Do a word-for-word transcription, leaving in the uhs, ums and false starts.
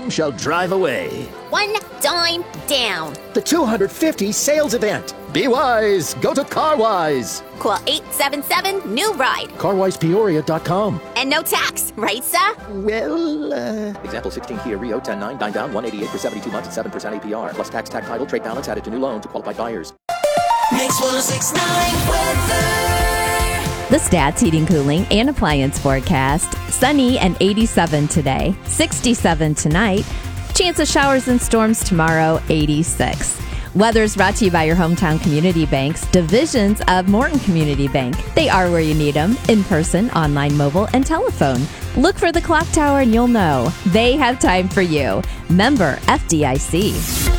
dime shall drive away. One dime down. The two hundred fifty sales event. Be wise. Go to CarWise. Call eight seven seven, new ride. car wise peoria dot com. And no tax, right, sir? Well, uh... Example sixteen Kia Rio ten nine, nine down, one eighty-eight for seventy-two months at seven percent A P R. Plus tax, tag title, trade balance added to new loan to qualified buyers. Mix one oh six point nine weather. The Stats Heating, Cooling, and Appliance forecast. Sunny and eighty-seven today. sixty-seven tonight. Chance of showers and storms tomorrow, eighty-six. Weather's brought to you by your hometown community banks, divisions of Morton Community Bank. They are where you need them, in person, online, mobile, and telephone. Look for the clock tower and you'll know. They have time for you. Member F D I C.